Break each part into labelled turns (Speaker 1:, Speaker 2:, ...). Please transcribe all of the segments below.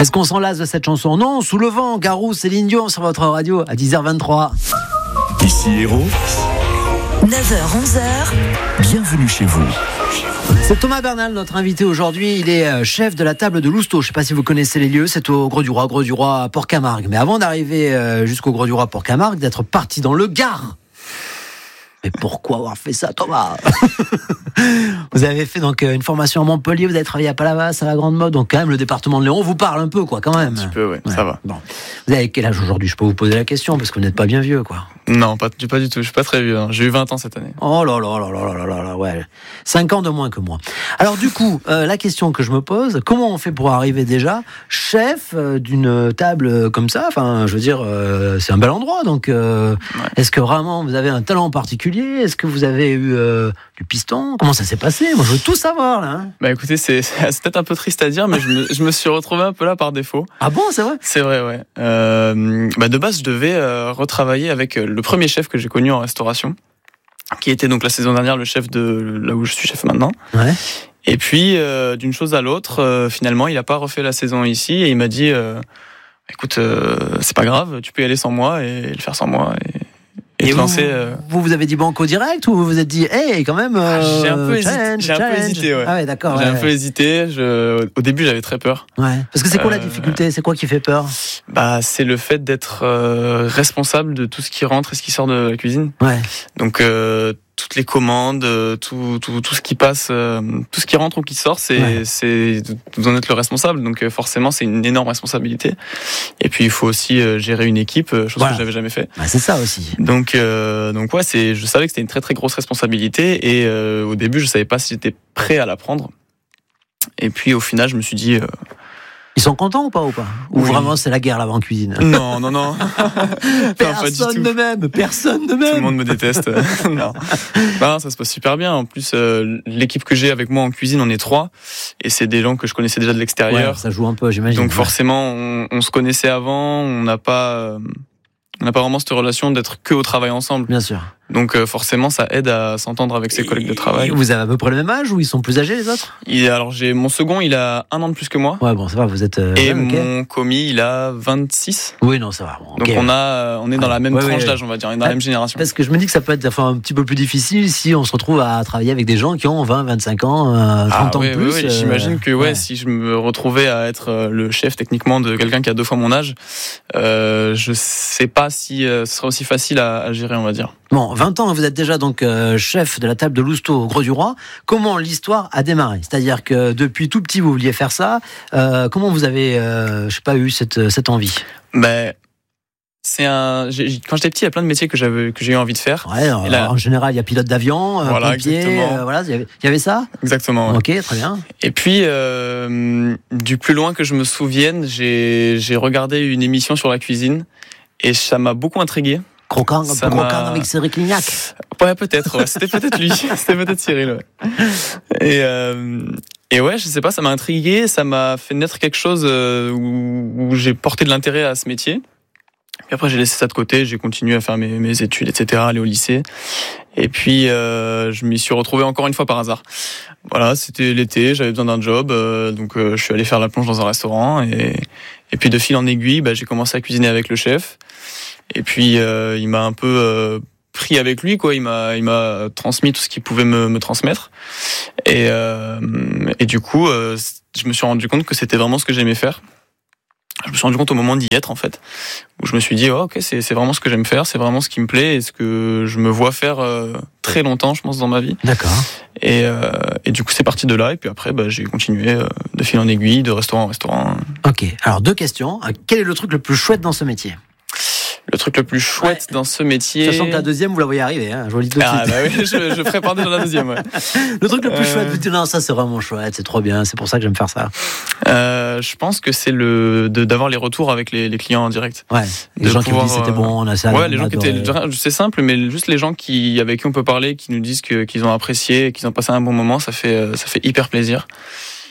Speaker 1: Est-ce qu'on s'en lasse de cette chanson? Non, Sous le vent, Garou, Céline Dion sur votre radio à 10h23.
Speaker 2: Ici Héros,
Speaker 3: 9h-11h,
Speaker 2: bienvenue chez vous.
Speaker 1: C'est Thomas Bernal, notre invité aujourd'hui. Il est chef de la table de Lousteau. Je ne sais pas si vous connaissez les lieux. C'est au Grau du Roi à Port-Camargue. Mais avant d'arriver jusqu'au Grau du Roi à Port-Camargue, d'être parti dans le Gard. Mais pourquoi avoir fait ça, Thomas? Vous avez fait donc une formation à Montpellier, vous avez travaillé à Palavas, à la Grande Motte, donc quand même le département de Léon vous parle un peu, quoi, quand même.
Speaker 4: Un petit peu, ouais. Ça va.
Speaker 1: Bon. Vous avez quel âge aujourd'hui? Je peux vous poser la question, parce que vous n'êtes pas bien vieux, quoi.
Speaker 4: Non, pas du tout. Je suis pas très vieux. J'ai eu 20 ans cette année.
Speaker 1: Oh là là là là là là là, ouais. 5 ans de moins que moi. Alors du coup, la question que je me pose, comment on fait pour arriver déjà chef d'une table comme ça? Enfin, je veux dire, c'est un bel endroit, donc est-ce que vraiment vous avez un talent particulier? Est-ce que vous avez eu du piston? Comment ça s'est passé? Moi, je veux tout savoir, là. Hein.
Speaker 4: Bah écoutez, c'est peut-être un peu triste à dire, mais je me suis retrouvé un peu là par défaut.
Speaker 1: Ah bon, c'est vrai?
Speaker 4: C'est vrai, ouais. De base, je devais retravailler avec le premier chef que j'ai connu en restauration, qui était donc la saison dernière le chef de là où je suis chef maintenant.
Speaker 1: Ouais. Et
Speaker 4: puis, d'une chose à l'autre, finalement, il a pas refait la saison ici et il m'a dit, écoute, c'est pas grave, tu peux y aller sans moi et le faire sans moi. Et
Speaker 1: vous avez dit banco direct ou vous vous êtes dit, hey, quand même,
Speaker 4: j'ai un peu hésité, ouais.
Speaker 1: Ah ouais, d'accord.
Speaker 4: J'ai un peu hésité. Au début, j'avais très peur.
Speaker 1: Ouais. Parce que c'est quoi la difficulté? C'est quoi qui fait peur?
Speaker 4: C'est le fait d'être responsable de tout ce qui rentre et ce qui sort de la cuisine.
Speaker 1: Ouais.
Speaker 4: Donc, toutes les commandes, tout ce qui passe, tout ce qui rentre ou qui sort, c'est vous en êtes le responsable. Donc forcément, c'est une énorme responsabilité. Et puis il faut aussi gérer une équipe, chose que j'avais jamais fait.
Speaker 1: C'est ça aussi.
Speaker 4: Donc ouais, je savais que c'était une très très grosse responsabilité et au début, je savais pas si j'étais prêt à la prendre. Et puis au final, je me suis dit.
Speaker 1: Ils sont contents ou pas? Ou
Speaker 4: oui.
Speaker 1: Vraiment c'est la guerre là-bas en cuisine?
Speaker 4: Non.
Speaker 1: Personne ne m'aime.
Speaker 4: Tout le monde me déteste. Non, ça se passe super bien. En plus, l'équipe que j'ai avec moi en cuisine, on est 3. Et c'est des gens que je connaissais déjà de l'extérieur.
Speaker 1: Ouais, ça joue un peu, j'imagine.
Speaker 4: Donc forcément, on se connaissait avant. On n'a pas vraiment cette relation d'être que au travail ensemble.
Speaker 1: Bien sûr.
Speaker 4: Donc forcément, ça aide à s'entendre avec ses collègues de travail.
Speaker 1: Vous avez à peu près le même âge ou ils sont plus âgés les autres?
Speaker 4: Alors mon second, il a 1 an de plus que moi.
Speaker 1: Ouais, bon, ça va, vous êtes...
Speaker 4: mon commis, il a 26.
Speaker 1: Oui, non, ça va. Bon,
Speaker 4: donc on est dans la même tranche d'âge, on va dire, on est dans la même génération.
Speaker 1: Parce que je me dis que ça peut être un petit peu plus difficile si on se retrouve à travailler avec des gens qui ont 20, 25 ans, 30 ans de plus.
Speaker 4: Oui. J'imagine que si je me retrouvais à être le chef techniquement de quelqu'un qui a 2 fois mon âge, je sais pas si ce sera aussi facile à gérer, on va dire.
Speaker 1: Bon, 20 ans, vous êtes déjà donc chef de la table de Lousteau au Grau du Roi. Comment l'histoire a démarré? C'est-à-dire que depuis tout petit, vous vouliez faire ça. Comment vous avez, eu cette envie?
Speaker 4: Quand j'étais petit, il y a plein de métiers que j'ai eu envie de faire.
Speaker 1: Ouais, en général, il y a pilote d'avion, pompier, il y avait ça?
Speaker 4: Exactement. Ouais.
Speaker 1: Ok, très bien.
Speaker 4: Et puis, du plus loin que je me souvienne, j'ai regardé une émission sur la cuisine et ça m'a beaucoup intrigué.
Speaker 1: Croquant avec Cédric Lignac.
Speaker 4: Ouais, peut-être. Ouais. C'était peut-être lui. C'était peut-être Cyril. Ouais. Et ouais, je sais pas, ça m'a intrigué. Ça m'a fait naître quelque chose où j'ai porté de l'intérêt à ce métier. Puis après, j'ai laissé ça de côté. J'ai continué à faire mes études, etc., aller au lycée. Et puis, je m'y suis retrouvé encore une fois par hasard. Voilà, c'était l'été, j'avais besoin d'un job, donc je suis allé faire la plonge dans un restaurant. Et puis, de fil en aiguille, j'ai commencé à cuisiner avec le chef. Et puis il m'a un peu pris avec lui, quoi. Il m'a transmis tout ce qu'il pouvait me transmettre. Et du coup, je me suis rendu compte que c'était vraiment ce que j'aimais faire. Je me suis rendu compte au moment d'y être, en fait, où je me suis dit, ok, c'est vraiment ce que j'aime faire, c'est vraiment ce qui me plaît et ce que je me vois faire très longtemps, je pense, dans ma vie.
Speaker 1: D'accord.
Speaker 4: Et du coup, c'est parti de là. Et puis après, j'ai continué de fil en aiguille, de restaurant en restaurant.
Speaker 1: Ok. Alors, 2 questions. Quel est le truc le plus chouette dans ce métier?
Speaker 4: Le truc le plus chouette dans ce métier.
Speaker 1: Sachant que la deuxième, vous la voyez arriver, hein, je vous le dis tout de suite.
Speaker 4: Oui, je prépare déjà la deuxième. Ouais.
Speaker 1: Le truc le plus chouette, vous dites non, ça c'est vraiment chouette, c'est trop bien, c'est pour ça que j'aime faire ça.
Speaker 4: Je pense que c'est d'avoir les retours avec les clients en direct.
Speaker 1: Ouais. Les gens qui vous disent c'était bon, on a ça.
Speaker 4: Ouais, les gens qui étaient, c'est simple, mais juste les gens avec qui on peut parler, qui nous disent qu'ils ont apprécié, qu'ils ont passé un bon moment, ça fait hyper plaisir.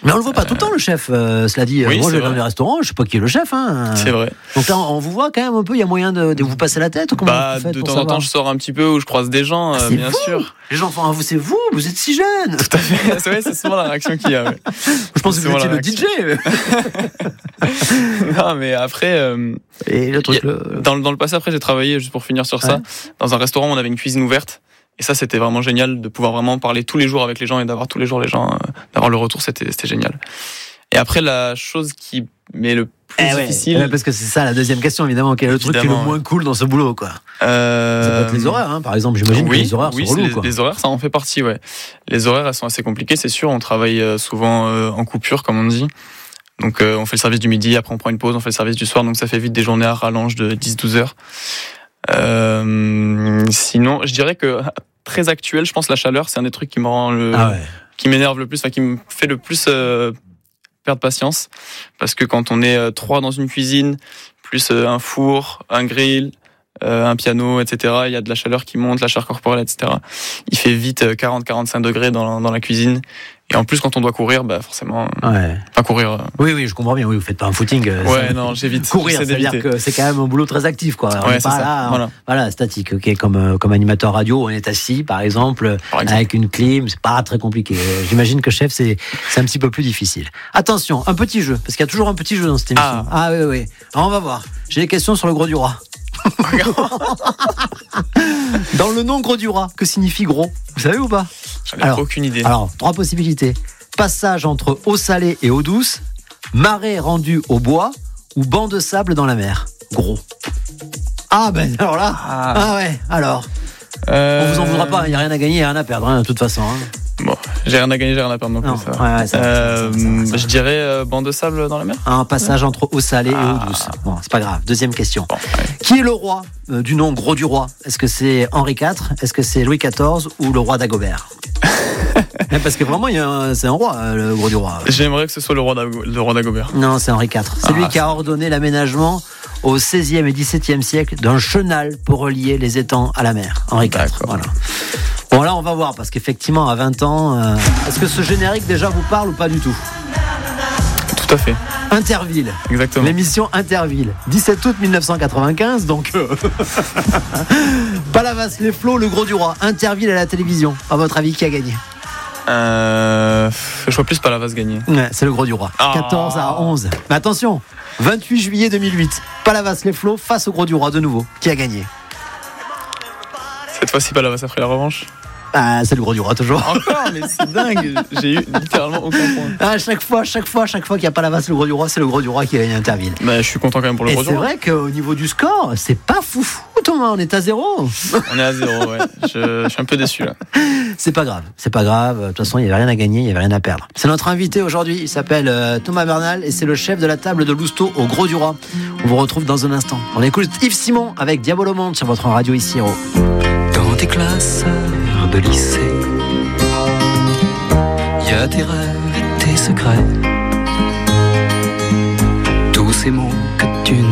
Speaker 1: Mais on le voit pas tout le temps, le chef. Cela dit,
Speaker 4: Oui,
Speaker 1: moi je
Speaker 4: c'est
Speaker 1: vais dans
Speaker 4: vrai.
Speaker 1: les restaurants, je sais pas qui est le chef. Hein.
Speaker 4: C'est vrai.
Speaker 1: Donc là, on vous voit quand même un peu. Il y a moyen de vous passer la tête ou comment vous faites
Speaker 4: De
Speaker 1: pour
Speaker 4: temps en
Speaker 1: savoir
Speaker 4: temps, je sors un petit peu où je croise des gens,
Speaker 1: c'est
Speaker 4: bien
Speaker 1: vous
Speaker 4: sûr.
Speaker 1: Les gens font, c'est vous êtes si jeune.
Speaker 4: Tout à fait. C'est vrai, c'est souvent la réaction qu'il y a. Ouais.
Speaker 1: Je pense que
Speaker 4: C'est
Speaker 1: vous
Speaker 4: souvent
Speaker 1: étiez le
Speaker 4: la
Speaker 1: DJ.
Speaker 4: Non, mais après,
Speaker 1: Et le truc,
Speaker 4: dans le passé, après, j'ai travaillé, juste pour finir sur ça, dans un restaurant où on avait une cuisine ouverte. Et ça, c'était vraiment génial de pouvoir vraiment parler tous les jours avec les gens et d'avoir tous les jours les gens, d'avoir le retour, c'était génial. Et après, la chose qui m'est le plus difficile.
Speaker 1: Parce que c'est ça la deuxième question, évidemment. Quel est le truc qui est le moins cool dans ce boulot, quoi? Ça peut être les horaires, hein, par exemple. J'imagine que les horaires sont relous, quoi.
Speaker 4: Les horaires, ça en fait partie, ouais. Les horaires, elles sont assez compliquées, c'est sûr. On travaille souvent en coupure, comme on dit. Donc, on fait le service du midi, après on prend une pause, on fait le service du soir. Donc, ça fait vite des journées à rallonge de 10-12 heures. Sinon, je dirais que très actuel, je pense la chaleur, c'est un des trucs qui me rend qui m'énerve le plus, enfin qui me fait le plus perdre patience, parce que quand on est 3 dans une cuisine, plus un four, un grill, un piano, etc., il y a de la chaleur qui monte, la chaleur corporelle, etc. Il fait vite 40-45 degrés dans la cuisine. Et en plus, quand on doit courir, bah forcément, pas courir.
Speaker 1: Oui, je comprends bien. Oui, vous faites pas un footing.
Speaker 4: Non, j'évite.
Speaker 1: Courir, c'est-à-dire que c'est quand même un boulot très actif, quoi. On n'est pas là, voilà, statique. Ok, comme animateur radio, on est assis, par exemple, avec une clim, c'est pas très compliqué. J'imagine que chef, c'est un petit peu plus difficile. Attention, un petit jeu, parce qu'il y a toujours un petit jeu dans cette émission. Oui. Alors, on va voir. J'ai des questions sur le Gros du Roi. Dans le nom Gros du Roi, que signifie gros? Vous savez ou pas?
Speaker 4: J'en ai aucune idée.
Speaker 1: Alors, 3 possibilités. Passage entre eau salée et eau douce, marée rendue au bois ou banc de sable dans la mer. Gros. Ah ben alors là, alors. On vous en voudra pas, il n'y a rien à gagner, rien à perdre, hein, de toute façon. Hein.
Speaker 4: Bon, j'ai rien à gagner, j'ai rien à perdre non plus. Ça. Je dirais banc de sable dans la mer.
Speaker 1: Un passage entre eau salée et eau douce. Bon, c'est pas grave. Deuxième question. Qui est le roi du nom Gros du Roi? Est-ce que c'est Henri IV? Est-ce que c'est Louis XIV ou le roi Dagobert? Parce que vraiment, c'est un roi, le Gros du Roi.
Speaker 4: J'aimerais que ce soit le roi Dagobert.
Speaker 1: Non, c'est Henri IV. C'est lui qui a ordonné l'aménagement au XVIe et XVIIe siècle d'un chenal pour relier les étangs à la mer. Henri IV. Voilà. Bon, là, on va voir, parce qu'effectivement, à 20 ans, est-ce que ce générique déjà vous parle ou pas du tout?
Speaker 4: Tout à fait.
Speaker 1: Interville.
Speaker 4: Exactement.
Speaker 1: L'émission Interville. 17 août 1995, donc. Palavas, les flots, le Gros du Roi. Interville à la télévision. À votre avis, qui a gagné?
Speaker 4: Je vois plus Palavas gagner.
Speaker 1: Ouais, c'est le Gros du Roi. 14-11. Mais attention, 28 juillet 2008. Palavas, les flots face au Gros du Roi de nouveau. Qui a gagné?
Speaker 4: Cette fois-ci, Palavas a pris la revanche.
Speaker 1: C'est le Gros du Roi toujours.
Speaker 4: Encore, mais c'est dingue. J'ai eu littéralement aucun point.
Speaker 1: À chaque fois qu'il n'y a pas la vasse, le Gros du Roi, c'est le Gros du Roi qui gagne Interville.
Speaker 4: Je suis content quand même pour le Gros du Roi.
Speaker 1: Et c'est vrai qu'au niveau du score, c'est pas foufou, Thomas. On est à 0.
Speaker 4: On est à 0, ouais. Je suis un peu déçu là.
Speaker 1: C'est pas grave. De toute façon, il n'y avait rien à gagner, il n'y avait rien à perdre. C'est notre invité aujourd'hui. Il s'appelle Thomas Bernal et c'est le chef de la table de Lousteau au Gros du Roi. On vous retrouve dans un instant. On écoute Yves Simon avec Diabolo Monde sur votre radio ici, Héros.
Speaker 5: Dans tes classes de lycée, y a tes rêves et tes secrets. Tous ces mots